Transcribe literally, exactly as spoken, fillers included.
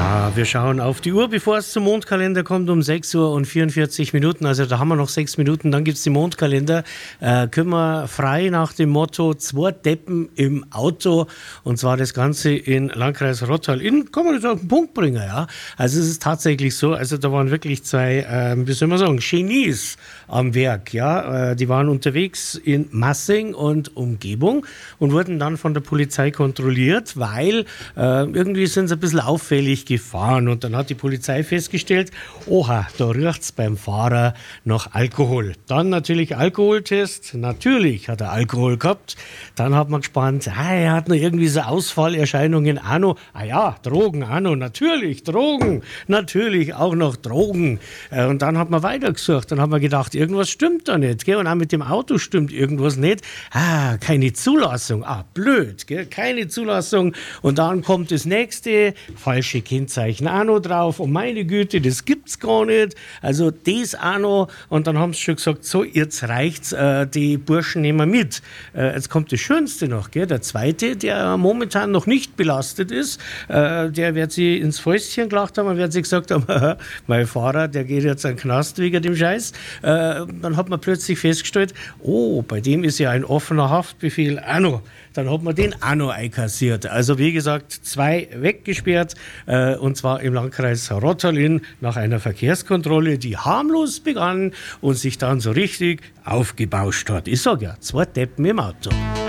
Ja, wir schauen auf die Uhr, bevor es zum Mondkalender kommt, um sechs Uhr und vierundvierzig Minuten. Also da haben wir noch sechs Minuten, dann gibt es den Mondkalender. Äh, können wir frei nach dem Motto, zwei Deppen im Auto. Und zwar das Ganze in Landkreis Rottal-Inn. Kann man das auf den Punkt bringen, ja. Also es ist tatsächlich so, also da waren wirklich zwei, äh, wie soll man sagen, Genies am Werk, ja. Äh, die waren unterwegs in Massing und Umgebung und wurden dann von der Polizei kontrolliert, weil äh, irgendwie sind sie ein bisschen auffällig gefahren und dann hat die Polizei festgestellt, oha, da riecht's beim Fahrer nach Alkohol. Dann natürlich Alkoholtest, natürlich hat er Alkohol gehabt. Dann hat man gespannt, ah, er hat noch irgendwie so Ausfallerscheinungen auch noch. Ah ja, Drogen auch noch, natürlich, Drogen, natürlich auch noch Drogen. Äh, und dann hat man weitergesucht, dann hat man gedacht, irgendwas stimmt da nicht, gell? Und auch mit dem Auto stimmt irgendwas nicht. Ah, keine Zulassung, ah, blöd, gell? Keine Zulassung. Und dann kommt das nächste, falsche Kennzeichen auch noch drauf. Und meine Güte, das gibt's gar nicht. Also das auch noch. Und dann haben sie schon gesagt, so, jetzt reicht's, äh, die Burschen nehmen mit. Äh, jetzt kommt das Schönste noch, gell? Der zweite, der momentan noch nicht belastet ist, äh, der wird sie ins Fäustchen gelacht haben und wird sie gesagt haben, mein Fahrer, der geht jetzt in den Knast wegen dem Scheiß. Äh, dann hat man plötzlich festgestellt, oh, bei dem ist ja ein offener Haftbefehl auch noch. Dann hat man den auch noch einkassiert. Also wie gesagt, zwei weggesperrt, äh, und zwar im Landkreis Rottal-Inn nach einer Verkehrskontrolle, die harmlos begann und sich dann so richtig aufgebauscht hat. Ich sag ja, zwei Deppen im Auto.